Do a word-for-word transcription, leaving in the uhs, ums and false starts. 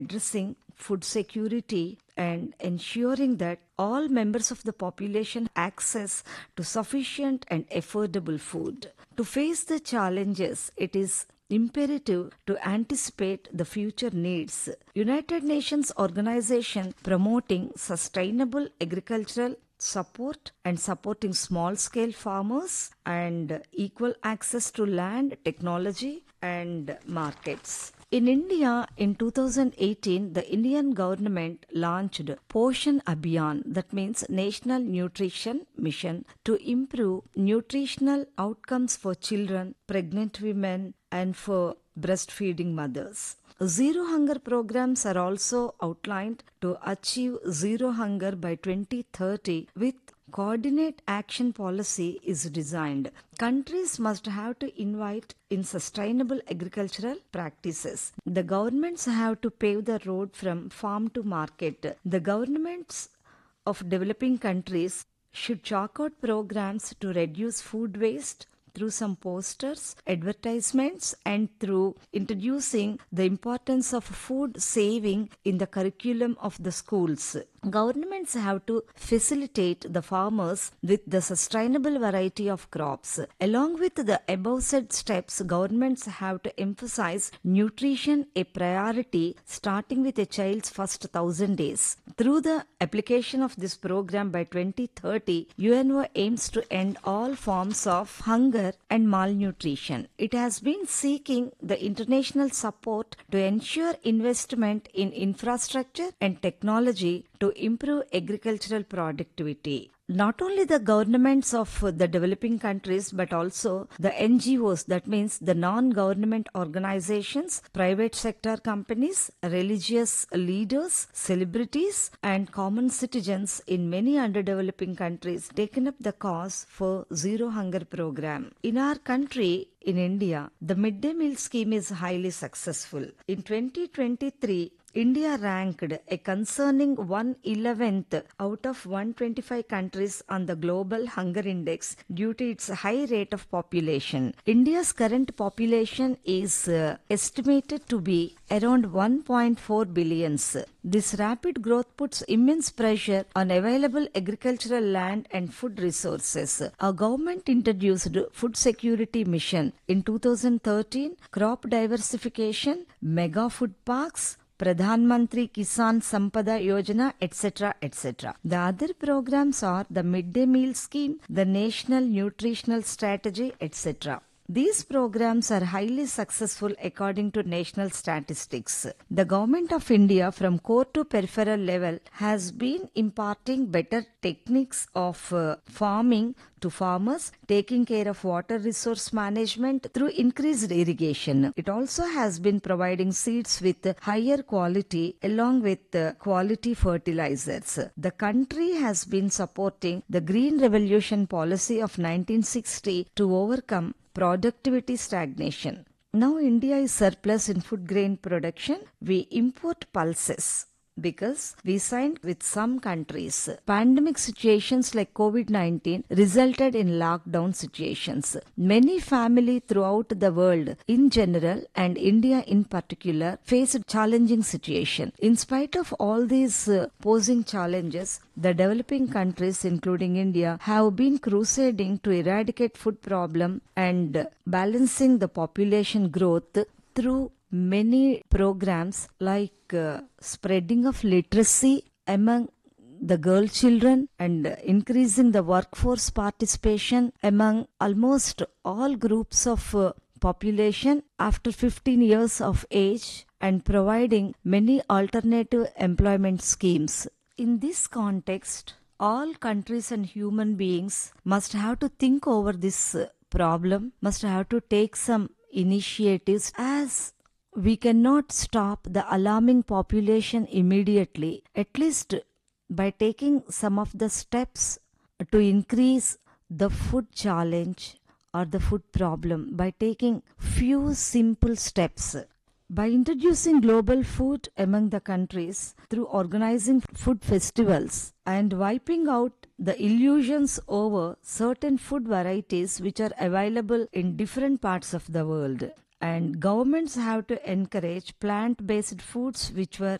addressing food security and ensuring that all members of the population access to sufficient and affordable food. To face the challenges, it is imperative to anticipate the future needs. United Nations organization promoting sustainable agricultural support and supporting small scale farmers and equal access to land, technology and markets. In India, in two thousand eighteen, the Indian government launched Poshan Abhiyan, that means National Nutrition Mission, to improve nutritional outcomes for children, pregnant women, and for breastfeeding mothers. Zero hunger programs are also outlined to achieve zero hunger by twenty thirty with coordinate action policy is designed. Countries must have to invite in sustainable agricultural practices. The governments have to pave the road from farm to market. The governments of developing countries should chalk out programs to reduce food waste through some posters, advertisements, and through introducing the importance of food saving in the curriculum of the schools. Governments have to facilitate the farmers with the sustainable variety of crops. Along with the above said steps, governments have to emphasize nutrition a priority starting with a child's first thousand days. Through the application of this program by twenty thirty, U N O aims to end all forms of hunger and malnutrition. It has been seeking the international support to ensure investment in infrastructure and technology to improve agricultural productivity. Not only the governments of the developing countries but also the N G Os, that means the non-government organizations, private sector companies, religious leaders, celebrities and common citizens in many underdeveloping countries taken up the cause for Zero Hunger program. In our country, in India, the midday meal scheme is highly successful. In twenty twenty-three, India ranked a concerning one hundred eleventh out of one hundred twenty-five countries on the Global Hunger Index due to its high rate of population. India's current population is uh, estimated to be around one point four billion. This rapid growth puts immense pressure on available agricultural land and food resources. Our government introduced Food Security Mission in two thousand thirteen, crop diversification, mega food parks, Pradhan Mantri Kisan Sampada Yojana, et cetera, et cetera. The other programs are the Midday Meal Scheme, the National Nutritional Strategy, et cetera. These programs are highly successful according to national statistics. The Government of India from core to peripheral level has been imparting better techniques of uh, farming to farmers, taking care of water resource management through increased irrigation. It also has been providing seeds with higher quality along with uh, quality fertilizers. The country has been supporting the Green Revolution policy of nineteen sixty to overcome productivity stagnation. Now India is surplus in food grain production. We import pulses because we signed with some countries. Pandemic situations like COVID nineteen resulted in lockdown situations. Many families throughout the world in general and India in particular faced challenging situation. In spite of all these uh, posing challenges, the developing countries including India have been crusading to eradicate food problem and balancing the population growth through many programs like uh, spreading of literacy among the girl children and increasing the workforce participation among almost all groups of uh, population after fifteen years of age and providing many alternative employment schemes. In this context, all countries and human beings must have to think over this uh, problem, must have to take some initiatives, as we cannot stop the alarming population immediately, at least by taking some of the steps to increase the food challenge or the food problem, by taking few simple steps. By introducing global food among the countries through organizing food festivals and wiping out the illusions over certain food varieties which are available in different parts of the world. And governments have to encourage plant based foods which were